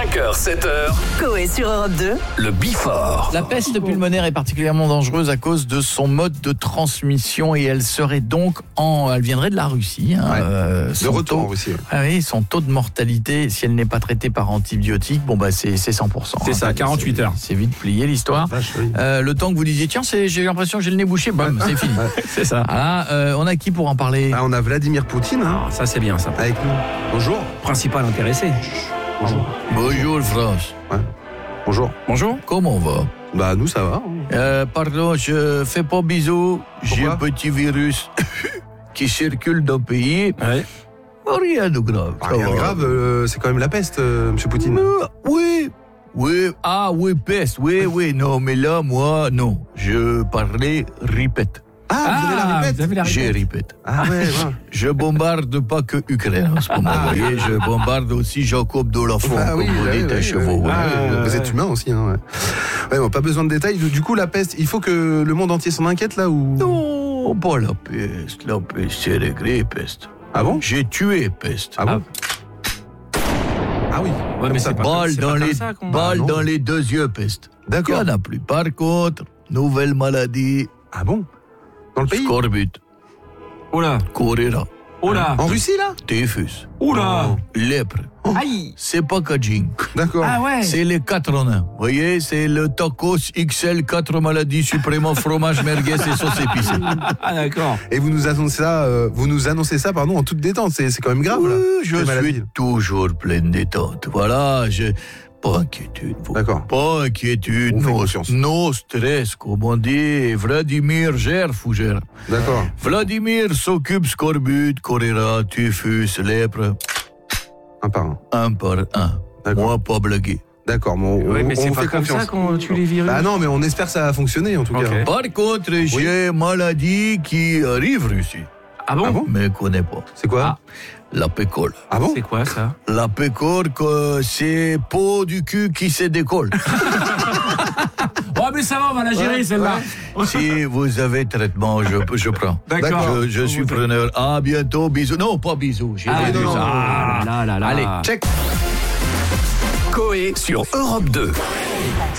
5h, 7h, Coé sur Europe 2. le Before. La peste pulmonaire est particulièrement dangereuse à cause de son mode de transmission et elle serait donc elle viendrait de la Russie. De retour en Russie. Ah oui, son taux de mortalité, si elle n'est pas traitée par antibiotiques, c'est 100%. C'est ça, 48 heures. C'est vite plié l'histoire. Vache, oui. Le temps que vous disiez, tiens, j'ai l'impression que j'ai le nez bouché, bam, c'est fini. C'est ça. Voilà, on a qui pour en parler? Ah, on a Vladimir Poutine Ça, c'est bien, ça. avec nous. Bonjour. Principal intéressé. Bonjour. Bonjour France. Bonjour. Bonjour. Comment on va? Bah nous ça va. Pardon, je fais pas bisous. J'ai un Pourquoi petit virus qui circule dans le pays. Ouais. Rien de grave. Rien de grave, c'est quand même la peste, monsieur Poutine. Oui. Oui, peste. Oui. Non, mais là, moi, non. Je parlais répète. Ah, vous avez la répète. vous avez la J'ai répète. répète. Ah ouais. Je bombarde pas que Ukraine en ce moment. Vous voyez, je bombarde aussi Jacob de la Fonte, Ah oui, comme vous oui, dites, oui, chevaux. oui. ouais. Vous êtes humain aussi. Ouais, bon, pas besoin de détails. Du coup, la peste, il faut que le monde entier s'en inquiète là ou... Non, pas la peste. La peste, c'est réglé, peste. Ah bon? J'ai tué peste. Ah bon? Ah oui. Ouais, mais c'est pas Balle c'est dans pas les comme ça qu'on- balles non. dans les deux yeux, peste. Il n'y D'accord. en a plus. Par contre, nouvelle maladie, Ah bon? Dans le pays? scorbut, Oula. choléra, Oula. En Russie là? typhus, Oula. lèpre. Aïe. C'est pas Kajing. D'accord. Ah ouais. C'est les 4 en 1. Vous voyez, c'est le tacos XL, 4 maladies supplément, fromage, merguez et sauce épicée. Ah d'accord. Et vous nous annoncez ça, en toute détente. C'est quand même grave là. Oui, je ces maladies. suis toujours plein de détente. Voilà, pas inquiétude. Vous. D'accord. Pas inquiétude. On fait No, confiance. no stress, comme on dit. Vladimir gère, fougère. D'accord. Vladimir s'occupe scorbut, choléra, typhus, lèpre, Un par un. un par un. D'accord. Moi, pas blaguer. D'accord. Bon, Ouais, mais c'est on pas fait comme confiance. ça qu'on tue les virus. Ah non, mais on espère que ça va fonctionner en tout Ok. cas. Par contre, j'ai maladie qui arrive Russie, Ah bon, Ah bon? mais connais pas. C'est quoi? La pécole. Ah bon? C'est quoi ça? La pécore, c'est peau du cul qui se décolle. Oh mais ça va, on va la gérer celle-là. Si vous avez traitement, je prends. D'accord. Je suis preneur. À bientôt, bisous. Non, pas bisous. J'ai Ah, dit non, ça. non. Ah là là là. Allez, check. Coé sur Europe 2.